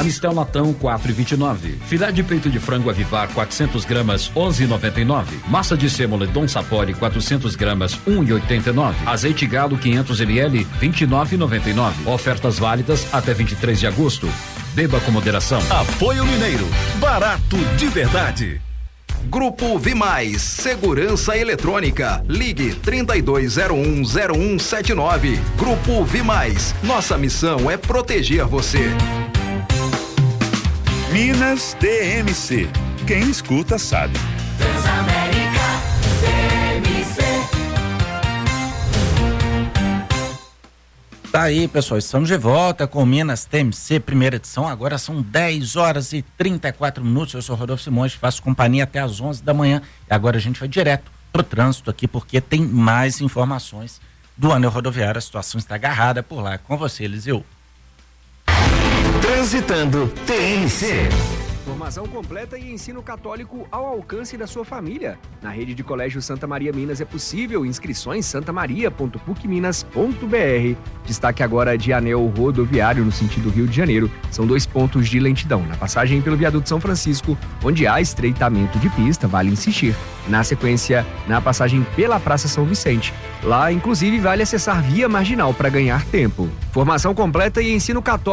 Amistel Natão 4,29. Filé de peito de frango Avivar 400 gramas 11,99. Massa de sêmola Dom Sapori 400 gramas 1,89. Azeite Galo 500 ml 29,99. Ofertas válidas até 23 de agosto. Beba com moderação. Apoio Mineiro, barato de verdade. Grupo Vimais, Segurança Eletrônica. Ligue 32010179. Grupo Vimais, nossa missão é proteger você. Minas DMC, quem escuta sabe. Transamérica DMC. Tá aí, pessoal, estamos de volta com Minas TMC, primeira edição. Agora são 10h34. Eu sou Rodolfo Simões, faço companhia até às 11 da manhã. E agora a gente vai direto pro trânsito aqui, porque tem mais informações do anel rodoviário. A situação está agarrada por lá. Com você, Eliseu. Transitando TMC. Formação completa e ensino católico ao alcance da sua família. Na rede de colégio Santa Maria Minas é possível. Inscrições santamaria.pucminas.br. Destaque agora de anel rodoviário no sentido Rio de Janeiro. São 2 pontos de lentidão. Na passagem pelo viaduto São Francisco, onde há estreitamento de pista, vale insistir. Na sequência, na passagem pela Praça São Vicente. Lá, inclusive, vale acessar via marginal para ganhar tempo. Formação completa e ensino católico